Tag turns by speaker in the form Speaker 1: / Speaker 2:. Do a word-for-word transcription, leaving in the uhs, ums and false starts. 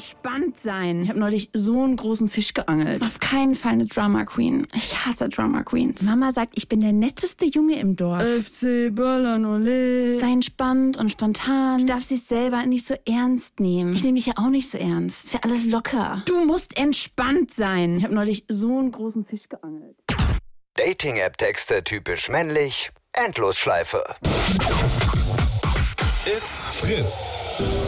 Speaker 1: entspannt sein.
Speaker 2: Ich habe neulich so einen großen Fisch geangelt. Auf keinen Fall eine Drama Queen. Ich hasse Drama Queens.
Speaker 3: Mama sagt, ich bin der netteste Junge im Dorf.
Speaker 2: F C Ballern, ole.
Speaker 3: Sei entspannt und spontan.
Speaker 2: Du darfst dich selber nicht so ernst nehmen.
Speaker 3: Ich nehme dich ja auch nicht so ernst. Ist ja alles locker.
Speaker 1: Du musst entspannt sein.
Speaker 2: Ich habe neulich so einen großen Fisch geangelt.
Speaker 4: Dating-App-Texte typisch männlich. Endlosschleife.
Speaker 5: It's Fritz.